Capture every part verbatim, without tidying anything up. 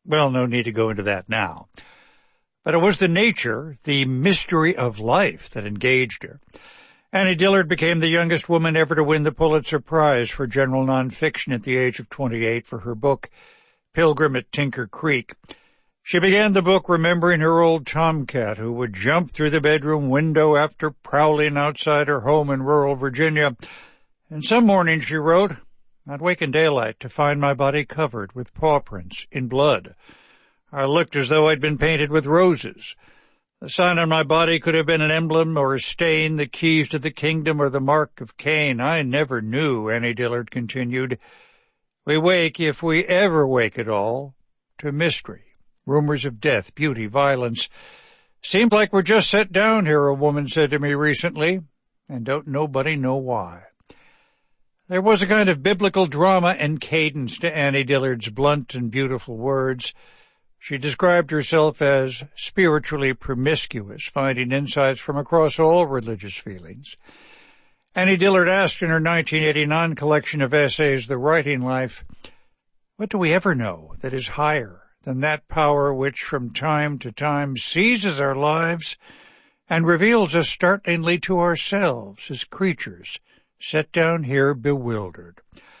Well, no need to go into that now. But it was the nature, the mystery of life that engaged her. Annie Dillard became the youngest woman ever to win the Pulitzer Prize for general nonfiction at the age of twenty-eight for her book, Pilgrim at Tinker Creek. She began the book remembering her old tomcat who would jump through the bedroom window after prowling outside her home in rural Virginia. And some morning, she wrote, I'd wake in daylight to find my body covered with paw prints in blood. I looked as though I'd been painted with roses. The sign on my body could have been an emblem or a stain, the keys to the kingdom or the mark of Cain. I never knew, Annie Dillard continued. We wake, if we ever wake at all, to mystery. Rumors of death, beauty, violence. Seemed like we're just set down here, a woman said to me recently, and don't nobody know why. There was a kind of biblical drama and cadence to Annie Dillard's blunt and beautiful words. She described herself as spiritually promiscuous, finding insights from across all religious feelings. Annie Dillard asked in her nineteen eighty-nine collection of essays, The Writing Life, what do we ever know that is higher than that power which from time to time seizes our lives and reveals us startlingly to ourselves as creatures set down here bewildered?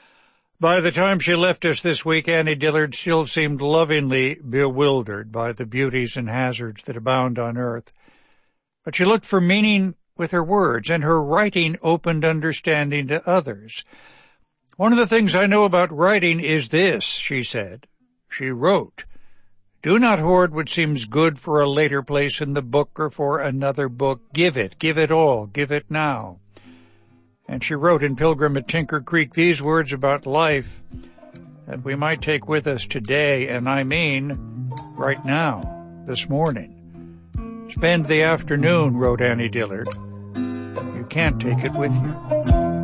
By the time she left us this week, Annie Dillard still seemed lovingly bewildered by the beauties and hazards that abound on earth. But she looked for meaning with her words, and her writing opened understanding to others. One of the things I know about writing is this, she said. She wrote, do not hoard what seems good for a later place in the book or for another book. Give it, give it all, give it now. And she wrote in Pilgrim at Tinker Creek these words about life that we might take with us today, and I mean right now, this morning. Spend the afternoon, wrote Annie Dillard. You can't take it with you.